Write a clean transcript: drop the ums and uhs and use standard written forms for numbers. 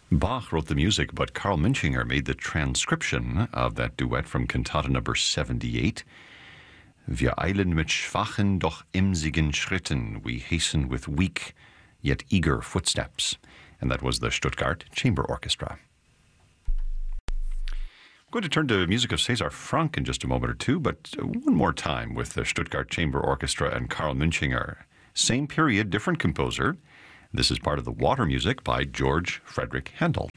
Bach wrote the music, but Karl Münchinger made the transcription of that duet from Cantata number 78. Wir eilen mit schwachen, doch emsigen Schritten. We hasten with weak, yet eager footsteps. And that was the Stuttgart Chamber Orchestra. I'm going to turn to music of César Franck in just a moment or two, but one more time with the Stuttgart Chamber Orchestra and Karl Münchinger. Same period, different composer. This is part of the Water Music by George Frederick Handel.